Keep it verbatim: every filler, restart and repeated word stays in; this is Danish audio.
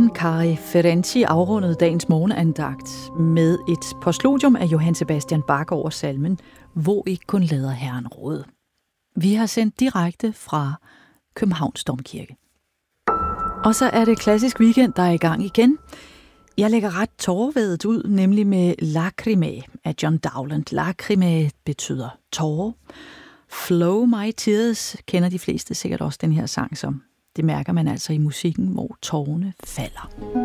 Prædikanden Kari Ferenczi afrundede dagens morgenandagt med et postludium af Johann Sebastian Bach over salmen Hvor I kun lader Herren råde. Vi har sendt direkte fra Københavns Domkirke. Og så er det klassisk weekend, der er i gang igen. Jeg lægger ret tårevædet ud, nemlig med Lacrimae af John Dowland. Lacrimae betyder tårer. Flow My Tears kender de fleste sikkert også den her sang som. Det mærker man altså i musikken, hvor tårerne falder.